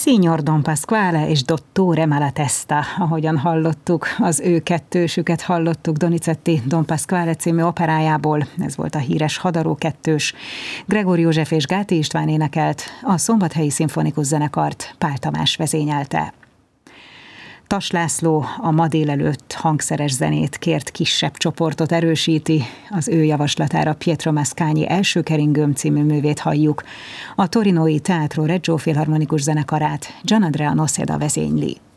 Signor Don Pasquale és Dottore Malatesta, ahogyan hallottuk, az ő kettősüket hallottuk Donizetti Don Pasquale című operájából, ez volt a híres Hadaró kettős. Gregór József és Gáti István énekelt, a Szombathelyi Szimfonikus Zenekart Pál Tamás vezényelte. Tass László a ma délelőtt hangszeres zenét kért kisebb csoportot erősíti, az ő javaslatára Pietro Mascagni Első keringőm című művét halljuk. A torinói Teatro Reggio filharmonikus zenekarát Gian Andrea Noseda vezényli.